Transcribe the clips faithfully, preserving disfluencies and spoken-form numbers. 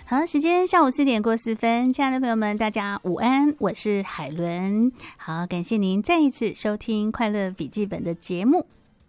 好，时间下午四点过四分，亲爱的朋友们，大家午安，我是海伦。好，感谢您再一次收听快乐笔记本的节目。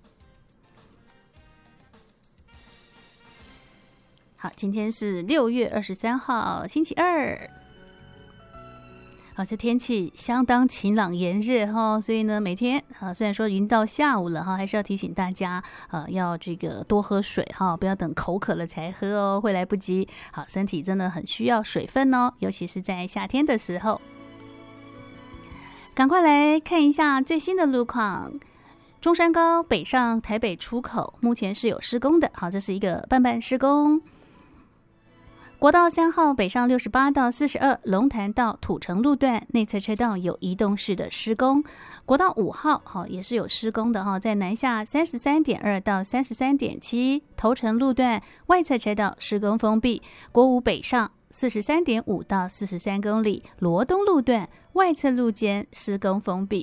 好，今天是六月二十三号，星期二。好，这天气相当晴朗炎热哈，所以呢，每天啊，虽然说已经到下午了哈，还是要提醒大家，呃，要这个多喝水哈，不要等口渴了才喝哦，会来不及。好，身体真的很需要水分哦，尤其是在夏天的时候。赶快来看一下最新的路况。中山高北上台北出口目前是有施工的，好，这是一个半半施工。国道三号北上六十八到四十二龙潭到土城路段内侧车道有移动式的施工。国道五号好也是有施工的哈，在南下三十三点二到三十三点七头城路段外侧车道施工封闭。国五北上四十三点五到四十三公里罗东路段外侧路肩施工封闭。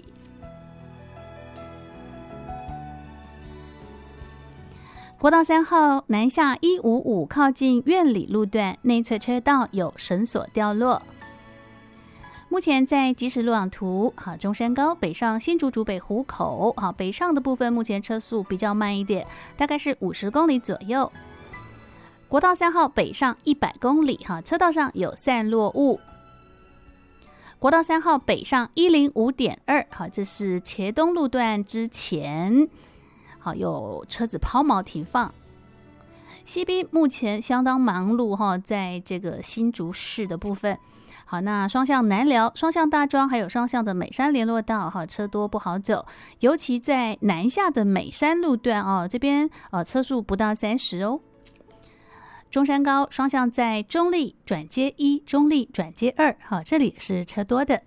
国道三号南下一五五靠近苑里路段内侧车道有绳索掉落。目前在即时路网图，好，中山高北上新竹竹北湖口，好，北上的部分目前车速比较慢一点，大概是五十公里左右。国道三号北上一百公里，哈，车道上有散落物。国道三号北上一零五点二，好，这是茄东路段之前。好，有车子抛锚停放。西滨目前相当忙碌哈，在这个新竹市的部分。好，那双向南寮、双向大庄还有双向的美山联络道哈，车多不好走，尤其在南下的美山路段哦，这边呃车速不到三十哦。中山高双向在中立转接一、中立转接二，好，这里是车多的。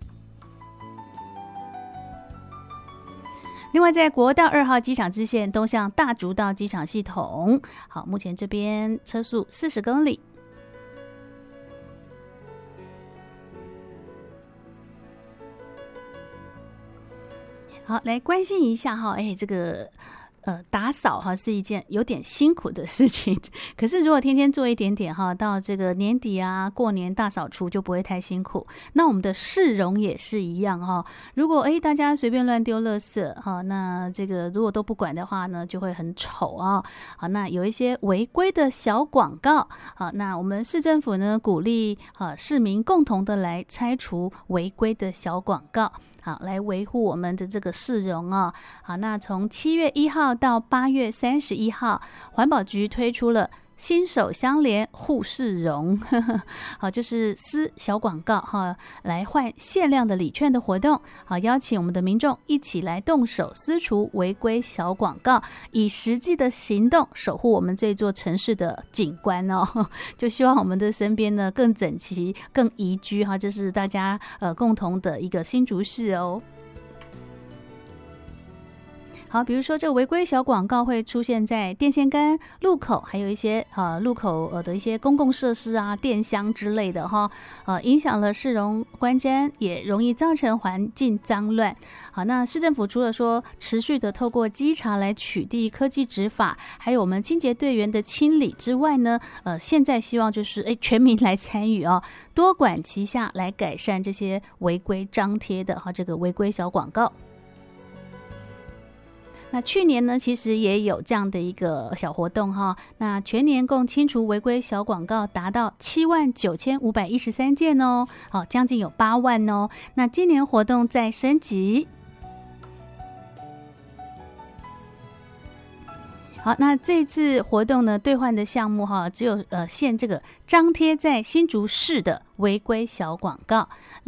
另外，在国道二号机场支线东向大竹道机场系统，好，目前这边车速四十公里。好，来关心一下哈，哎，这个。呃，打扫哈是一件有点辛苦的事情，可是如果天天做一点点哈，到这个年底啊，过年大扫除就不会太辛苦。那我们的市容也是一样哈，如果哎大家随便乱丢垃圾哈，那这个如果都不管的话呢，就会很丑啊。好，那有一些违规的小广告，好，那我们市政府呢鼓励啊市民共同的来拆除违规的小广告。好，来维护我们的这个市容哦。好，那从七月一号到八月三十一号，环保局推出了新手相连护市容，呵呵，好，就是撕小广告哈，来换限量的礼券的活动。好，邀请我们的民众一起来动手撕除违规小广告，以实际的行动守护我们这座城市的景观哦。就希望我们的身边呢更整齐、更宜居哈，这是大家呃共同的一个新竹市哦。好，比如说这个违规小广告会出现在电线杆、路口，还有一些呃路口呃的一些公共设施啊、电箱之类的哈，呃影响了市容观瞻，也容易造成环境脏乱。好，那市政府除了说持续的透过稽查来取缔科技执法，还有我们清洁队员的清理之外呢，呃现在希望就是哎全民来参与哦，多管齐下来改善这些违规张贴的哈这个违规小广告。那去年呢，其实也有这样的一个小活动哈。那全年共清除违规小广告达到七万九千五百一十三件哦，好，将近有八万哦。那今年活动再升级。好，那这次活动呢，兑换的项目哈，只有呃限这个张贴在新竹市的违规小广告。